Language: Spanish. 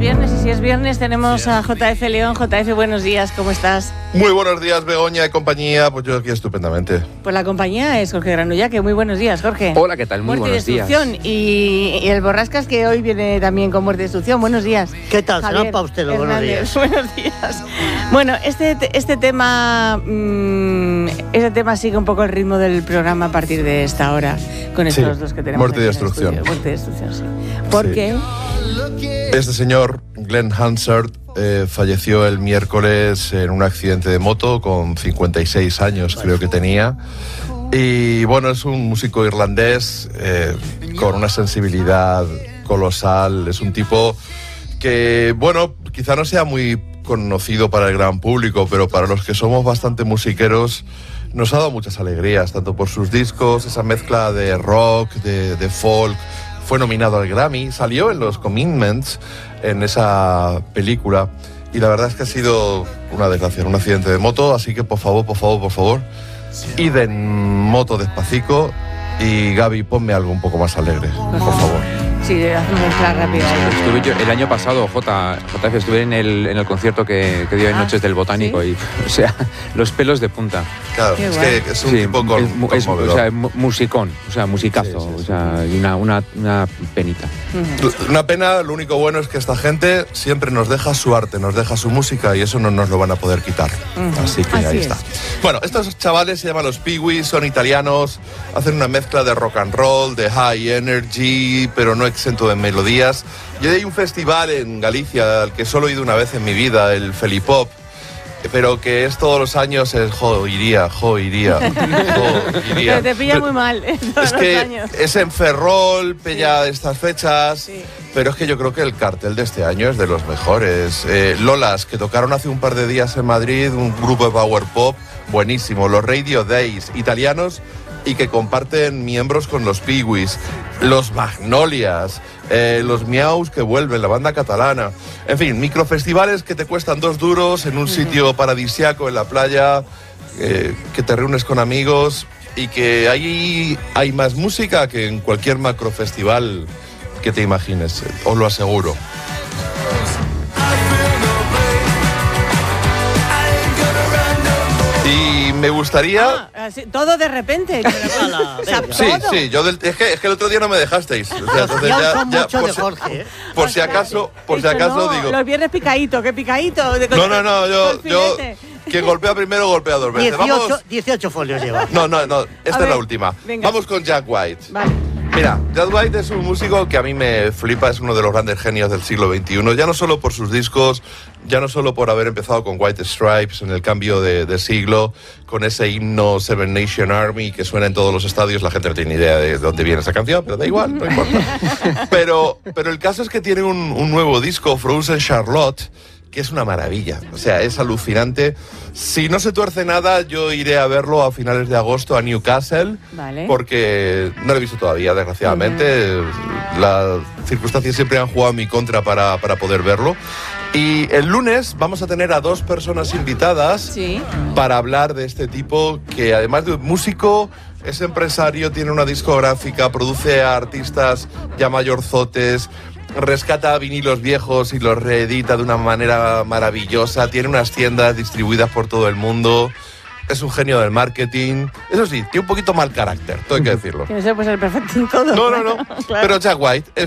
viernes y si es viernes tenemos a JF León. JF, buenos días, ¿cómo estás? Muy buenos días, Begoña y compañía. Pues yo aquí estupendamente. Pues la compañía es Jorge Granullaque. Muy buenos días, Jorge. Hola, ¿qué tal? Muy buenos días. Y el Borrascas, que hoy viene también con Muerte y Destrucción. Buenos días. ¿Qué tal? Será para usted los buenos días. Buenos días. Bueno, este tema sigue un poco el ritmo del programa a partir de esta hora, con estos dos que tenemos. Muerte y Destrucción. Muerte y Destrucción, sí. ¿Por qué? Este señor, Glenn Hansard, falleció el miércoles en un accidente de moto con 56 años, creo que tenía. Y bueno, es un músico irlandés con una sensibilidad colosal. Es un tipo que, bueno, quizá no sea muy conocido para el gran público, pero para los que somos bastante musiqueros nos ha dado muchas alegrías, tanto por sus discos, esa mezcla de rock, de folk. Fue nominado al Grammy, salió en los Commitments, en esa película, y la verdad es que ha sido una desgracia, un accidente de moto, así que por favor, id en moto despacito, y Gaby, ponme algo un poco más alegre, por favor. Sí, haz una mezcla rápida. Estuve yo el año pasado, JF, estuve en el concierto que dio en Noches del Botánico, sí. Y, o sea, los pelos de punta. Claro, es que es un tipo conmovedor. O sea, musicón, o sea, musicazo, sí. O sea, y una penita. Una pena, lo único bueno es que esta gente siempre nos deja su arte, nos deja su música, y eso no nos lo van a poder quitar. Así que ahí está. Bueno, estos chavales se llaman los Peewees, son italianos, hacen una mezcla de rock and roll, de high energy, pero no exento de melodías. Y hay un festival en Galicia al que solo he ido una vez en mi vida, el Felipop, pero que es todos los años, es iría. Pero te pilla muy mal. Es que es en Ferrol, pilla estas fechas, sí. Pero es que yo creo que el cartel de este año es de los mejores. Lolas, que tocaron hace un par de días en Madrid, un grupo de power pop buenísimo. Los Radio Days, italianos, y que comparten miembros con los Peewees, los Magnolias, los Miaus que vuelven, la banda catalana. En fin, microfestivales que te cuestan 2 duros en un sitio paradisiaco en la playa, que te reúnes con amigos, y que ahí hay más música que en cualquier macrofestival que te imagines, os lo aseguro. Me gustaría... todo de repente. Sí, yo es que el otro día no me dejasteis. O sea, entonces ya por si acaso digo... Los viernes picadito, ¿qué picadito? No, yo quien golpea primero golpea 2 veces. 18 folios lleva. No, esta es la última. Venga. Vamos con Jack White. Vale. Mira, Jack White es un músico que a mí me flipa, es uno de los grandes genios del siglo XXI, ya no solo por sus discos, ya no solo por haber empezado con White Stripes en el cambio de siglo, con ese himno Seven Nation Army que suena en todos los estadios. La gente no tiene ni idea de dónde viene esa canción, pero da igual, no importa. Pero el caso es que tiene un nuevo disco, Frozen Charlotte, que es una maravilla, o sea, es alucinante. Si no se tuerce nada, yo iré a verlo a finales de agosto a Newcastle, vale. Porque no lo he visto todavía, desgraciadamente. Las circunstancias siempre han jugado en mi contra para poder verlo. Y el lunes vamos a tener a 2 personas invitadas, sí, para hablar de este tipo que, además de músico, es empresario, tiene una discográfica, produce a artistas ya mayorzotes, rescata vinilos viejos y los reedita de una manera maravillosa, tiene unas tiendas distribuidas por todo el mundo, es un genio del marketing. Eso sí, tiene un poquito mal carácter, todo hay que decirlo. Que no se puede ser perfecto en todo. No, claro. Pero Jack White es